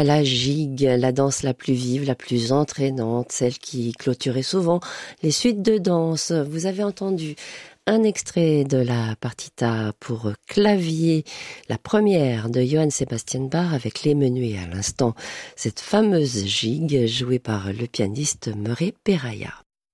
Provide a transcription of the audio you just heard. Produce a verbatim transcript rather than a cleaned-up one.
la gigue, la danse la plus vive, la plus entraînante, celle qui clôturait souvent les suites de danse. Vous avez entendu un extrait de la partita pour clavier, la première de Johann Sebastian Bach avec les menuets à l'instant, cette fameuse gigue jouée par le pianiste Murray Perahia.